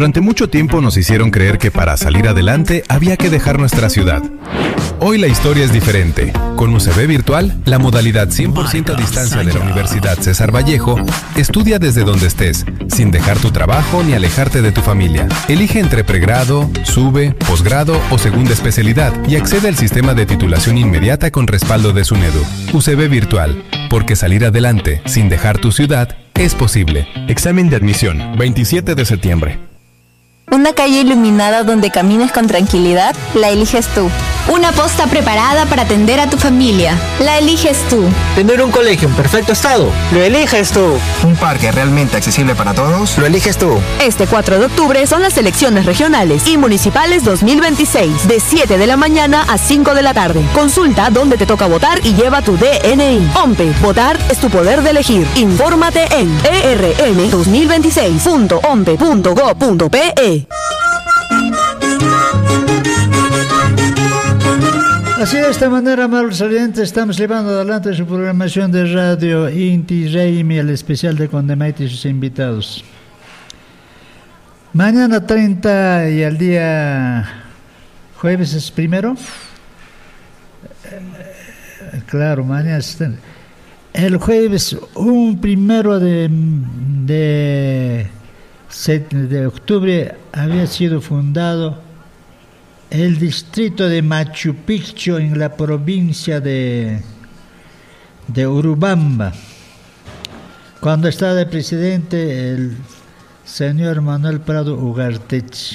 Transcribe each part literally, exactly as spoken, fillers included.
Durante mucho tiempo nos hicieron creer que para salir adelante había que dejar nuestra ciudad. Hoy la historia es diferente. Con U C B Virtual, la modalidad cien por ciento a distancia de la Universidad César Vallejo, estudia desde donde estés, sin dejar tu trabajo ni alejarte de tu familia. Elige entre pregrado, sube, posgrado o segunda especialidad y accede al sistema de titulación inmediata con respaldo de SUNEDU. U C B Virtual, porque salir adelante sin dejar tu ciudad es posible. Examen de admisión, veintisiete de septiembre. Una calle iluminada donde camines con tranquilidad, la eliges tú. Una posta preparada para atender a tu familia, la eliges tú. Tener un colegio en perfecto estado, lo eliges tú. Un parque realmente accesible para todos, lo eliges tú. Este cuatro de octubre son las elecciones regionales y municipales dos mil veintiséis, de siete de la mañana a cinco de la tarde. Consulta dónde te toca votar y lleva tu D N I. OMPE, votar es tu poder de elegir. Infórmate en e r n dos mil veintiséis punto ompe punto go punto pe. Así de esta manera, amables oyentes, estamos llevando adelante su programación de radio Inti Raymi, el especial de Condemaite y sus invitados. Mañana treinta y el día jueves es primero. Eh, claro, mañana es el jueves, un primero de, de, de octubre había sido fundado el distrito de Machu Picchu en la provincia de, de Urubamba. Cuando estaba de presidente el señor Manuel Prado Ugarteche.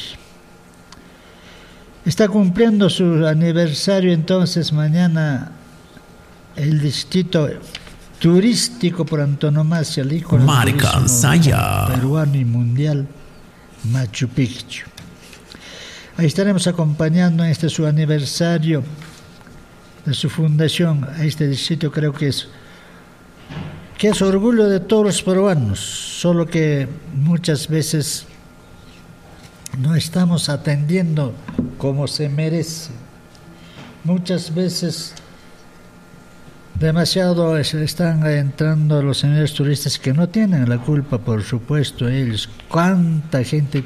Está cumpliendo su aniversario entonces mañana el distrito turístico por antonomasia, el ícono peruano y mundial, Machu Picchu. Ahí estaremos acompañando en este su aniversario de su fundación a este distrito. Creo que es que es orgullo de todos los peruanos, solo que muchas veces no estamos atendiendo como se merece. Muchas veces demasiado están entrando los señores turistas que no tienen la culpa, por supuesto, ellos. ¿Cuánta gente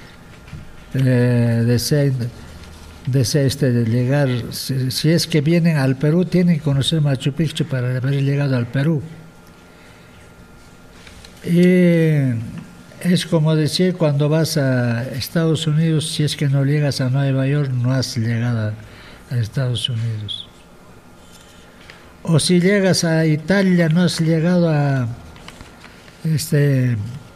Eh, desea, desea este de llegar? Si, si es que vienen al Perú, tienen que conocer Machu Picchu para haber llegado al Perú. Y es como decir, cuando vas a Estados Unidos, si es que no llegas a Nueva York, no has llegado a Estados Unidos. O si llegas a Italia, no has llegado a este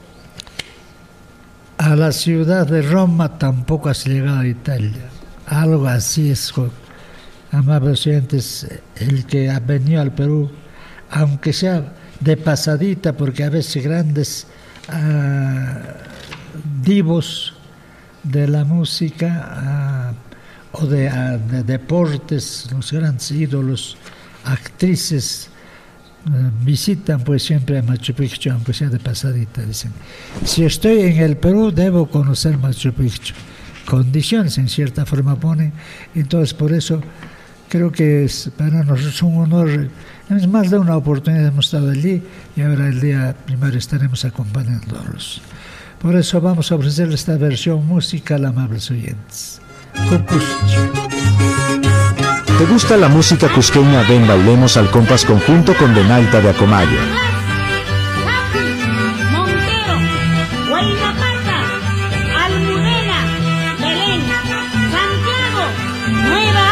a la ciudad de Roma, tampoco has llegado a Italia. Algo así es, amables oyentes, el que ha venido al Perú, aunque sea de pasadita, porque a veces grandes uh, divos de la música uh, o de, uh, de deportes, los grandes ídolos, actrices, visitan pues siempre a Machu Picchu, aunque sea de pasadita. Dicen, si estoy en el Perú debo conocer Machu Picchu. Condiciones en cierta forma ponen. Entonces por eso creo que es para nosotros un honor. Es más de una oportunidad, hemos estado allí y ahora el día primero estaremos acompañándolos. Por eso vamos a ofrecer esta versión musical, amables oyentes. Cusco. ¿Te gusta la música cusqueña? Ven, bailemos al compás conjunto con Benaita de Acomayo. Montero,